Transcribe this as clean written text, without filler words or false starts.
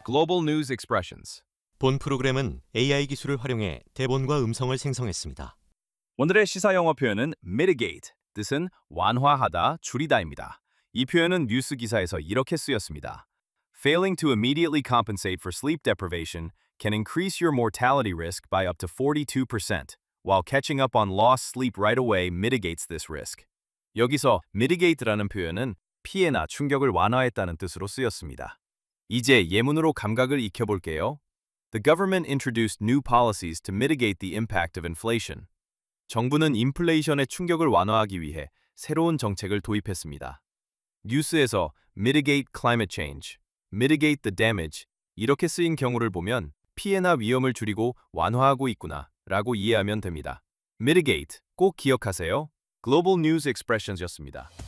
Global News Expressions. 본 프로그램은 AI 기술을 활용해 대본과 음성을 생성했습니다. 오늘의 시사 영어 표현은 mitigate, 뜻은 완화하다, 줄이다입니다. 이 표현은 뉴스 기사에서 이렇게 쓰였습니다. Failing to immediately compensate for sleep deprivation can increase your mortality risk by up to 42%, while catching up on lost sleep right away mitigates this risk. 여기서 mitigate라는 표현은 피해나 충격을 완화했다는 뜻으로 쓰였습니다. 이제 예문으로 감각을 익혀볼게요. The government introduced new policies to mitigate the impact of inflation. 정부는 인플레이션의 충격을 완화하기 위해 새로운 정책을 도입했습니다. 뉴스에서 mitigate climate change, mitigate the damage 이렇게 쓰인 경우를 보면 피해나 위험을 줄이고 완화하고 있구나 라고 이해하면 됩니다. mitigate 꼭 기억하세요. Global News Expressions였습니다.